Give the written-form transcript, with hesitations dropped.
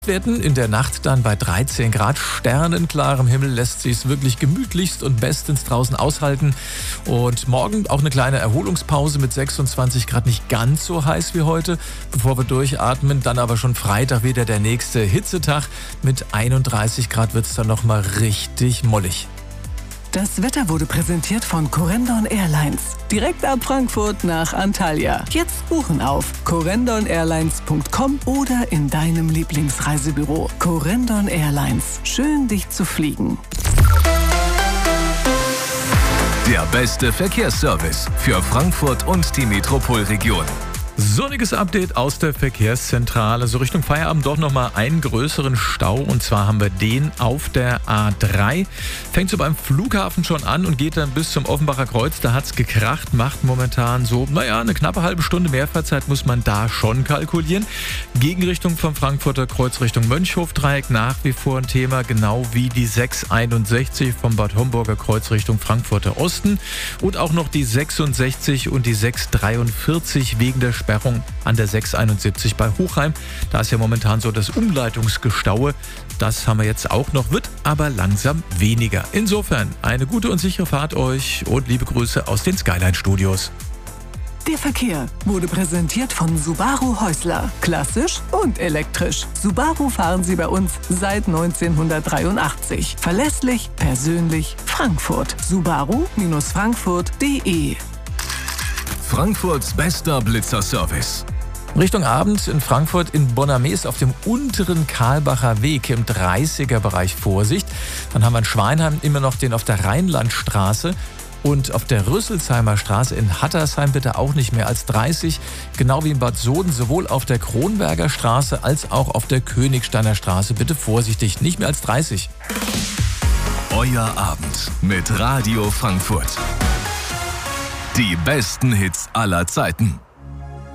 Werden in der Nacht dann bei 13 Grad, sternenklarem Himmel, lässt sich's wirklich gemütlichst und bestens draußen aushalten. Und morgen auch eine kleine Erholungspause mit 26 Grad, nicht ganz so heiß wie heute, bevor wir durchatmen. Dann aber schon Freitag wieder der nächste Hitzetag. Mit 31 Grad wird's dann nochmal richtig mollig. Das Wetter wurde präsentiert von Corendon Airlines. Direkt ab Frankfurt nach Antalya. Jetzt buchen auf corendonairlines.com oder in deinem Lieblingsreisebüro. Corendon Airlines. Schön, dich zu fliegen. Der beste Verkehrsservice für Frankfurt und die Metropolregion. Sonniges Update aus der Verkehrszentrale. So Richtung Feierabend doch nochmal einen größeren Stau. Und zwar haben wir den auf der A3. Fängt so beim Flughafen schon an und geht dann bis zum Offenbacher Kreuz. Da hat's gekracht, macht momentan so, eine knappe halbe Stunde Mehrfahrzeit muss man da schon kalkulieren. Gegenrichtung vom Frankfurter Kreuz Richtung Mönchhof-Dreieck nach wie vor ein Thema, genau wie die 661 vom Bad Homburger Kreuz Richtung Frankfurter Osten. Und auch noch die 66 und die 643 wegen der Sperrung an der 671 bei Hochheim. Da ist ja momentan so das Umleitungsgestaue. Das haben wir jetzt auch noch, wird aber langsam weniger. Insofern eine gute und sichere Fahrt euch und liebe Grüße aus den Skyline-Studios. Der Verkehr wurde präsentiert von Subaru Häusler. Klassisch und elektrisch. Subaru fahren Sie bei uns seit 1983. Verlässlich, persönlich, Frankfurt. Subaru-frankfurt.de. Frankfurts bester Blitzerservice. Richtung Abend in Frankfurt in Bonnermees auf dem unteren Karlbacher Weg im 30er-Bereich Vorsicht. Dann haben wir in Schweinheim immer noch den auf der Rheinlandstraße. Und auf der Rüsselsheimer Straße in Hattersheim bitte auch nicht mehr als 30. Genau wie in Bad Soden, sowohl auf der Kronberger Straße als auch auf der Königsteiner Straße. Bitte vorsichtig, nicht mehr als 30. Euer Abend mit Radio Frankfurt. Die besten Hits aller Zeiten.